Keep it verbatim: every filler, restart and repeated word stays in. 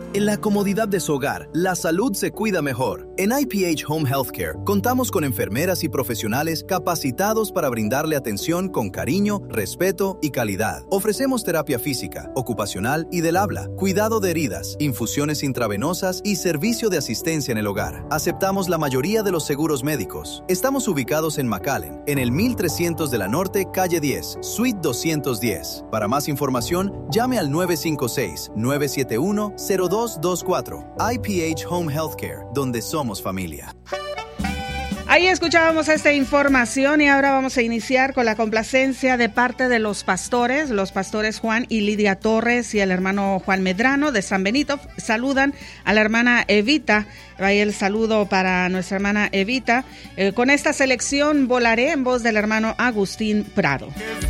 En la comodidad de su hogar, la salud se cuida mejor. En I P H Home Healthcare, contamos con enfermeras y profesionales capacitados para brindarle atención con cariño, respeto y calidad. Ofrecemos terapia física, ocupacional y del habla, cuidado de heridas, infusiones intravenosas y servicio de asistencia en el hogar. Aceptamos la mayoría de los seguros médicos. Estamos ubicados en McAllen, en el mil trescientos de la Norte, calle diez, suite doscientos diez. Para más información, llame al nueve cinco seis, nueve siete uno, cero dos dos cuatro. I P H Home Healthcare, donde somos familia. Ahí escuchábamos esta información y ahora vamos a iniciar con la complacencia de parte de los pastores. Los pastores Juan y Lidia Torres y el hermano Juan Medrano de San Benito saludan a la hermana Evita. Ahí el saludo para nuestra hermana Evita. Eh, con esta selección Volaré en voz del hermano Agustín Prado.